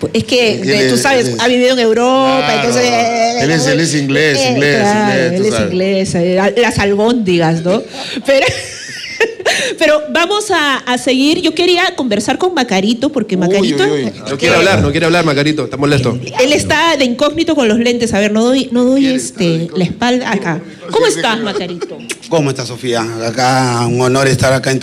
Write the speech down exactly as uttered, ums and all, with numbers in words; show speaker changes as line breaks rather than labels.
Es que
Él es-
tú sabes,
él es-
ha vivido en Europa,
Claro.
entonces... eh,
Él es- él es inglés,
eh,
inglés,
claro,
inglés, tú
él es
sabes.
inglés, eh, las albóndigas, ¿no? Pero... Pero vamos a, a seguir. Yo quería conversar con Macarito, porque Macarito...
uy, uy.
No quiere hablar, no quiere hablar, Macarito, está molesto.
Él está de incógnito con los lentes. A ver, no doy, no doy este, la espalda acá. ¿Cómo estás, Macarito?
¿Cómo estás, Sofía? Acá, un honor estar acá en tu